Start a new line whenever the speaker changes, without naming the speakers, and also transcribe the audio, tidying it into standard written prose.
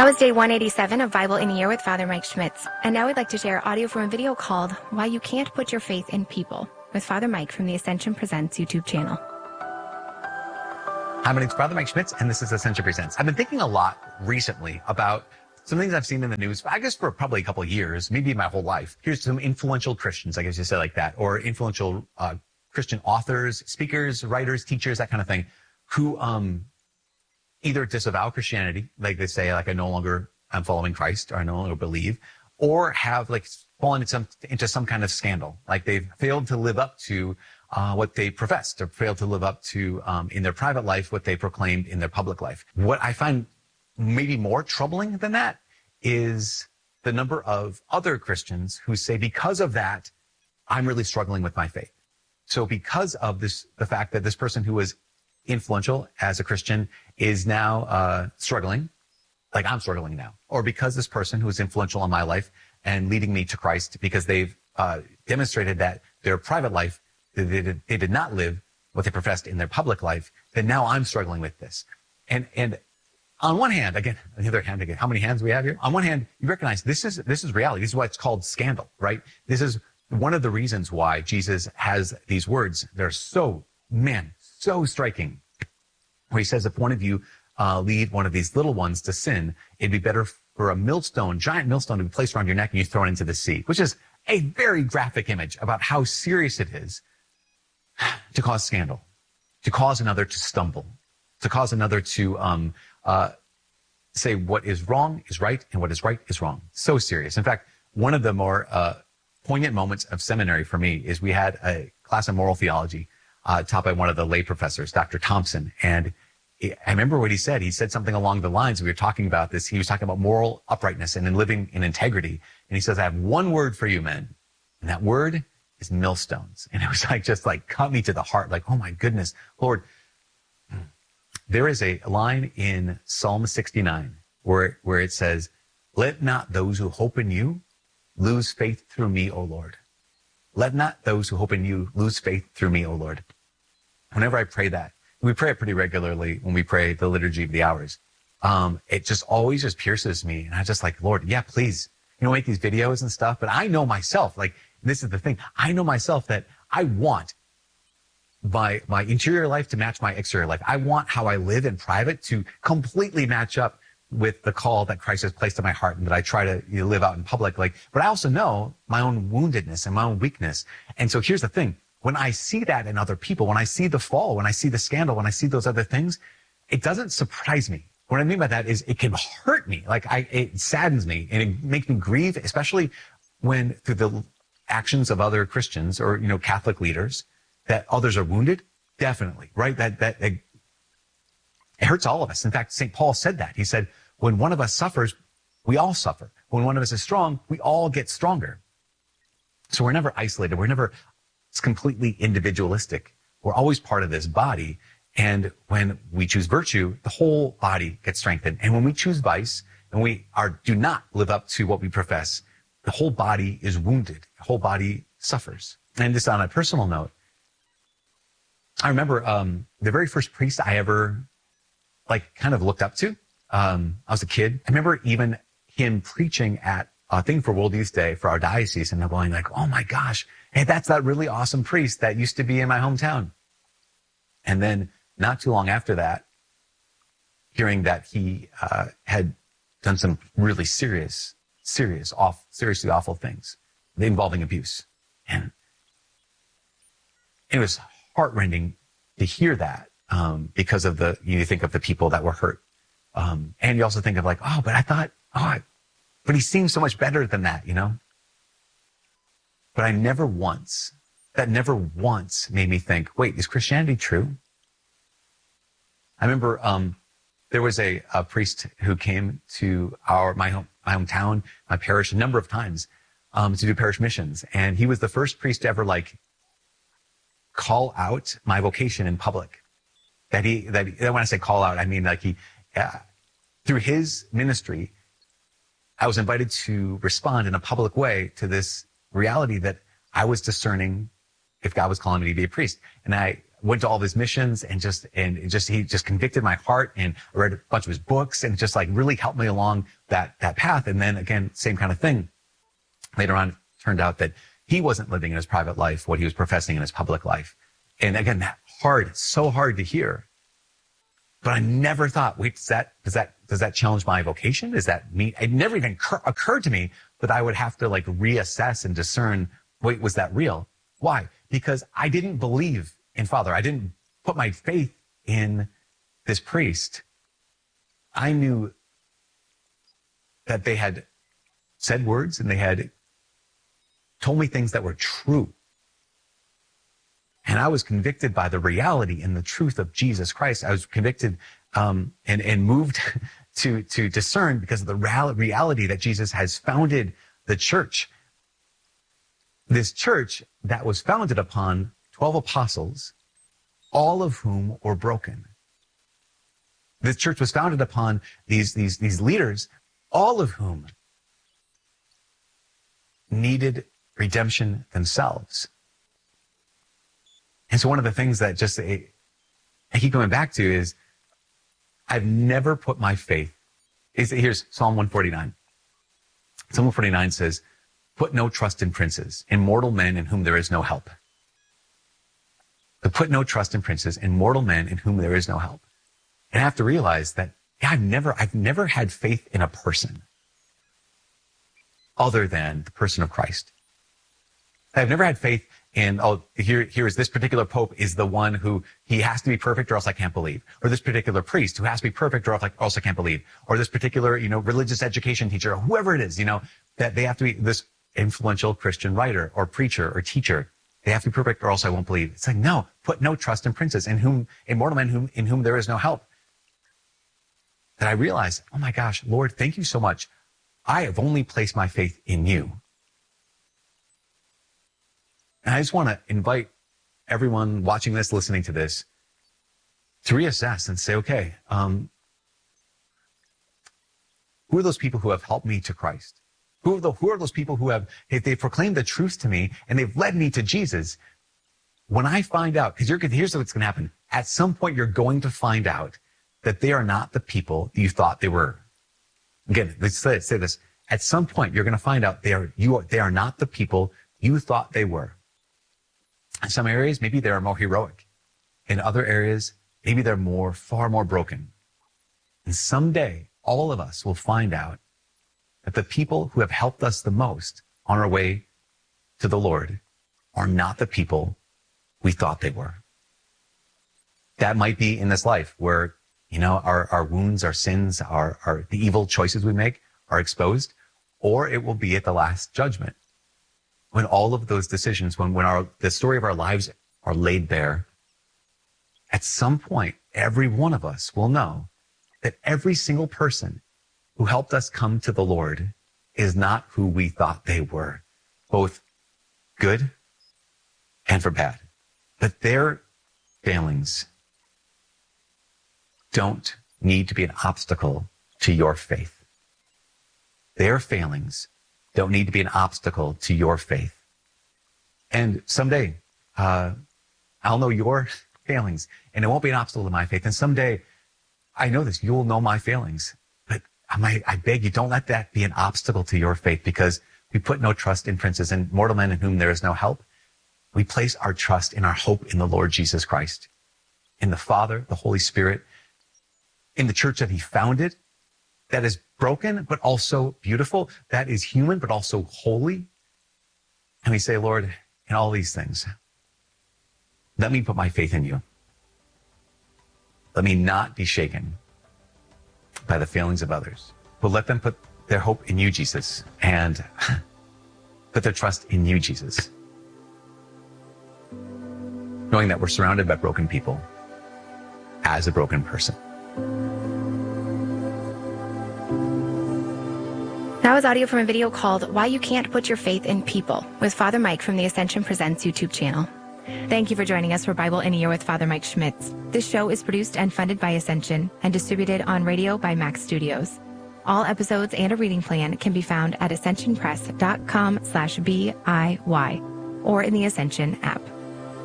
That was day 187 of Bible in a Year with Father Mike Schmitz. And now we'd like to share audio from a video called Why You Can't Put Your Faith in People with Father Mike from the Ascension Presents YouTube channel.
Hi, my name's Father Mike Schmitz, and this is Ascension Presents. I've been thinking a lot recently about some things I've seen in the news, I guess for probably a couple of years, maybe my whole life. Here's some influential Christians, I guess you say like that, or influential Christian authors, speakers, writers, teachers, that kind of thing, who either disavow Christianity, like they say, like I'm following Christ, or I no longer believe, or have like fallen into some kind of scandal, like they've failed to live up to what they professed, or failed to live up to in their private life what they proclaimed in their public life. What I find maybe more troubling than that is the number of other Christians who say, because of that, I'm really struggling with my faith. So because of this, the fact that this person who was influential as a Christian is now struggling, like I'm struggling now, or because this person who is influential in my life and leading me to Christ, because they've demonstrated that their private life, they did not live what they professed in their public life, then now I'm struggling with this. And on one hand, again, on the other hand, again, how many hands we have here? On one hand, you recognize this is reality. This is why it's called scandal, right? This is one of the reasons why Jesus has these words. They're so striking. Where he says, if one of you lead one of these little ones to sin, it'd be better for a giant millstone to be placed around your neck and you throw it into the sea, which is a very graphic image about how serious it is to cause scandal, to cause another to stumble, to cause another to say what is wrong is right and what is right is wrong. So serious. In fact, one of the more poignant moments of seminary for me is we had a class of moral theology taught by one of the lay professors, Dr. Thompson. And I remember what he said. He said something along the lines, we were talking about this. He was talking about moral uprightness and in living in integrity. And he says, I have one word for you, men. And that word is millstones. And it was just cut me to the heart. Like, oh my goodness, Lord. There is a line in Psalm 69 where it says, let not those who hope in you lose faith through me, O Lord. Let not those who hope in you lose faith through me, O Lord. Whenever I pray that, we pray it pretty regularly when we pray the Liturgy of the Hours. It just always just pierces me. And I just Lord, yeah, please, make these videos and stuff. But I know myself, this is the thing. I know myself that I want my interior life to match my exterior life. I want how I live in private to completely match up with the call that Christ has placed in my heart and that I try to live out in public. But I also know my own woundedness and my own weakness. And so here's the thing. When I see that in other people, when I see the fall, when I see the scandal, when I see those other things, it doesn't surprise me. What I mean by that is it can hurt me. It saddens me and it makes me grieve, especially when through the actions of other Christians or, Catholic leaders, that others are wounded. Definitely, right? That it hurts all of us. In fact, St. Paul said that. He said, when one of us suffers, we all suffer. When one of us is strong, we all get stronger. So we're never isolated. It's completely individualistic. We're always part of this body. And when we choose virtue, the whole body gets strengthened. And when we choose vice and we do not live up to what we profess, the whole body is wounded. The whole body suffers. And just on a personal note, I remember the very first priest I ever kind of looked up to. I was a kid. I remember even him preaching at a thing for World Youth Day for our diocese, and I'm going oh my gosh, hey, that's that really awesome priest that used to be in my hometown. And then not too long after that, hearing that he had done some really seriously awful things involving abuse. And it was heartrending to hear that because of you think of the people that were hurt. And you also think of but he seems so much better than that, But that never once made me think, wait, is Christianity true? I remember there was a priest who came to my hometown, my parish, a number of times to do parish missions. And he was the first priest to ever call out my vocation in public. That when I say call out, I mean through his ministry, I was invited to respond in a public way to this reality that I was discerning if God was calling me to be a priest. And went to all of his missions and he just convicted my heart, and I read a bunch of his books and just like really helped me along that path. And then again, same kind of thing. Later on, it turned out that he wasn't living in his private life what he was professing in his public life. And again, that hard, so hard to hear. But I never thought, wait, does that challenge my vocation? Does that mean, it never even occurred to me that I would have to like reassess and discern, wait, was that real? Why? Because I didn't believe in Father. I didn't put my faith in this priest. I knew that they had said words and they had told me things that were true. And I was convicted by the reality and the truth of Jesus Christ. I was convicted and moved to discern because of the reality that Jesus has founded the church. This church that was founded upon 12 apostles, all of whom were broken. This church was founded upon these leaders, all of whom needed redemption themselves. And so one of the things that just I keep coming back to is I've never put my faith. Here's Psalm 149. Psalm 149 says, put no trust in princes, in mortal men in whom there is no help. But put no trust in princes, in mortal men in whom there is no help. And I have to realize that I've never had faith in a person other than the person of Christ. I've never had faith in, here is this particular pope is the one who he has to be perfect or else I can't believe. Or this particular priest who has to be perfect or else I can't believe. Or this particular, religious education teacher, or whoever it is, that they have to be this influential Christian writer or preacher or teacher. They have to be perfect or else I won't believe. It's like, no, put no trust in princes in mortal men in whom there is no help. That I realized, oh my gosh, Lord, thank you so much. I have only placed my faith in you. And I just want to invite everyone watching this, listening to this, to reassess and say, okay, who are those people who have helped me to Christ? Who are those people who they've proclaimed the truth to me and they've led me to Jesus? When I find out, because here's what's going to happen. At some point, you're going to find out that they are not the people you thought they were. Again, let's say this. At some point, you're going to find out they are not the people you thought they were. In some areas, maybe they are more heroic. In other areas, maybe they're far more broken. And someday, all of us will find out that the people who have helped us the most on our way to the Lord are not the people we thought they were. That might be in this life where, our wounds, our sins, the evil choices we make are exposed, or it will be at the last judgment. When all of those decisions, when the story of our lives are laid bare, at some point, every one of us will know that every single person who helped us come to the Lord is not who we thought they were, both good and for bad. But their failings don't need to be an obstacle to your faith. Their failings don't need to be an obstacle to your faith. And someday, I'll know your failings, and it won't be an obstacle to my faith. And someday, I know this, you'll know my failings. But I beg you, don't let that be an obstacle to your faith, because we put no trust in princes and mortal men in whom there is no help. We place our trust and our hope in the Lord Jesus Christ, in the Father, the Holy Spirit, in the church that he founded, that is broken, but also beautiful, that is human, but also holy. And we say, Lord, in all these things, let me put my faith in you. Let me not be shaken by the failings of others, but let them put their hope in you, Jesus, and put their trust in you, Jesus. Knowing that we're surrounded by broken people as a broken person.
That was audio from a video called Why You Can't Put Your Faith in People with Father Mike from the Ascension Presents YouTube channel. Thank you for joining us for Bible in a Year with Father Mike Schmitz. This show is produced and funded by Ascension and distributed on radio by Max Studios. All episodes and a reading plan can be found at ascensionpress.com/BIY or in the Ascension app.